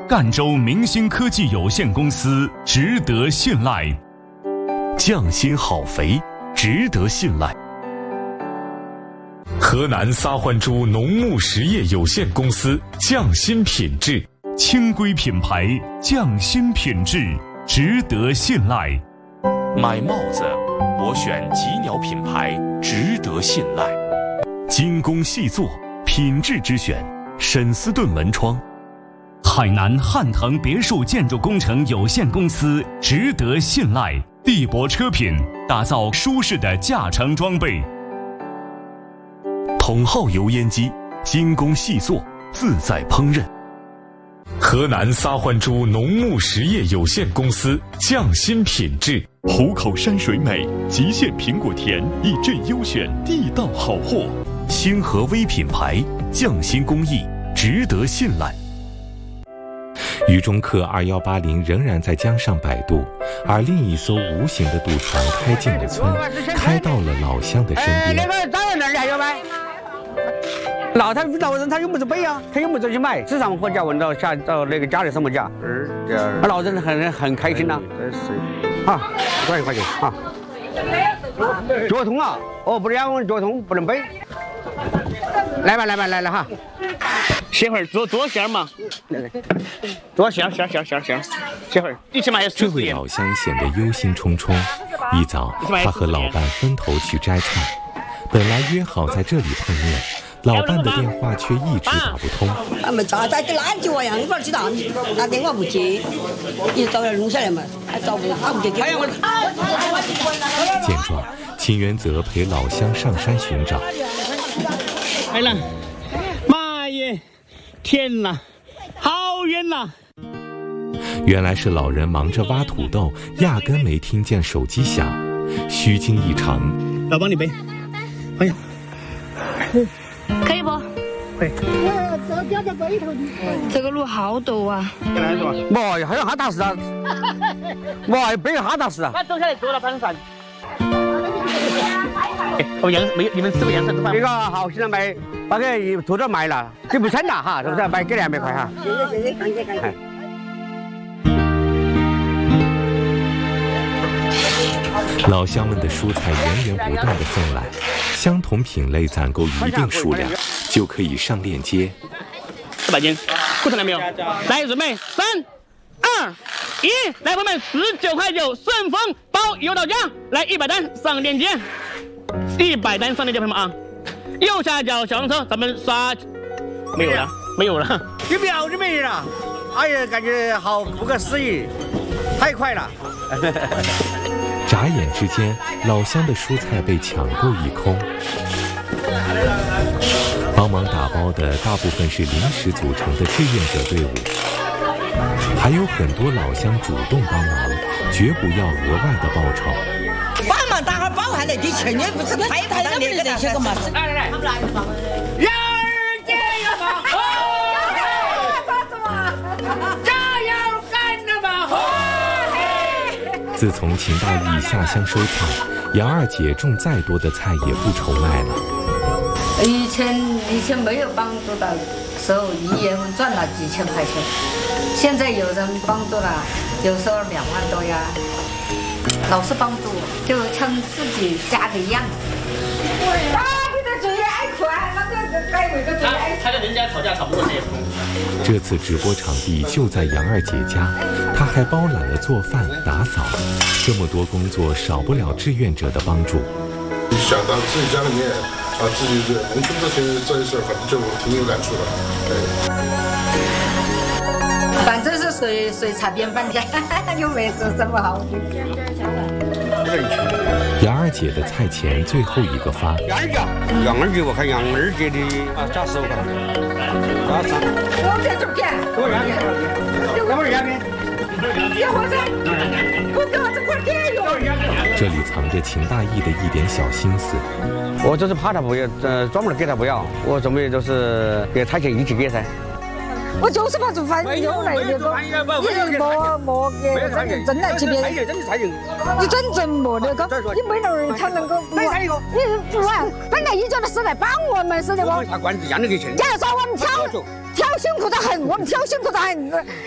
赣州明星科技有限公司值得信赖。 匠心好肥，值得信赖。 河南撒欢猪农牧实业有限公司匠心品质， 轻规品牌，匠心品质，值得信赖。 买帽子，我选吉鸟品牌，值得信赖。精工细作，品质之选，沈斯顿门窗。 海南汉腾别墅建筑工程有限公司值得信赖。地博车品，打造舒适的驾乘装备。 统号油烟机，精工细作，自在烹饪。 河南撒欢猪农牧实业有限公司匠心品质， 湖口山水美，极限苹果甜，一镇优选，地道好货。 星河微品牌，匠心工艺，值得信赖。 渝中客2180仍然在江上摆渡，而另一艘无形的渡船开进了村，开到了老乡的身边。 那个张文那里还有买？老人他用不着背啊，他用不着去买。时常回家问到那个家里什么价，老人很开心呐。啊，1块钱啊。脚痛啊？哦，不然我脚痛不能背。来了哈。歇会儿做馅嘛，做馅，歇会儿一起买。 这位老乡显得忧心忡忡。一早，他和老伴分头去摘菜，本来约好在这里碰面，老伴的电话却一直打不通。 俺们咋在垃圾窝呀？你不知道，打电话不接，你早点弄下来嘛，还找不接。 见状，秦元泽陪老乡上山寻找。 来了，妈耶！天哪，好远呐！ 原来是老人忙着挖土豆，压根没听见手机响，虚惊一场。 老帮你背。哎呀， 可以不？ 可以。 这掉在背头的。这个路好陡啊！ 不，还有哈大事啊！哇，背个哈大事啊！那走下来坐到板上。我你们吃过洋参饭？那个好，现在买把个土豆卖了，就不称了哈，是不是？卖给200块哈。 谢谢，感谢。 老乡们的蔬菜源源不断地送来，相同品类攒够一定数量，就可以上链接。 100斤，库存了没有？来，准备3、2、1，来，朋友们，19块9，顺丰包邮到家。来100单上链接，100单上链接，朋友们啊！右下角小黄车，咱们刷。没有了，机票就没了。哎呀，感觉好不可思议，太快了。 眨眼之间，老乡的蔬菜被抢购一空。帮忙打包的大部分是临时组成的志愿者队伍，还有很多老乡主动帮忙，绝不要额外的报酬。 帮忙打哈包还来给钱，你不是太那个那些个嘛？ 来，杨二姐呀嘛，加油干了嘛！ 自从秦大义下乡收菜，杨二姐种再多的菜也不愁卖了。 以前没有帮助的时候，一月份赚了几千块钱，现在有人帮助了，有时候2万多呀，老是帮助我，就像自己家的一样。 他跟人家吵架吵不过谁。 这次直播场地就在杨二姐家，她还包揽了做饭、打扫，这么多工作少不了志愿者的帮助。 想到自己家里面自己的农村这一事，反正就挺有感触的。 反正是水擦边饭的，又没做什么好。 杨二姐的菜钱最后一个发。 杨二姐，我看杨二姐的加15块，加3。 我在这边。 给我2边，要不2边？ 要我噻，我给我这块给哟。 这里藏着秦大义的一点小心思。 我就是怕他不要，专门给他不要，我准备就是给他钱一起给噻。 我就是怕做饭有来那个，你莫给真来这边，你真正莫那个，你没那人他能够不完，你不完，本来一家的是来帮我们是的不？ 他管子一样的给钱。 假如说我们挑辛苦得很，我们挑辛苦得很。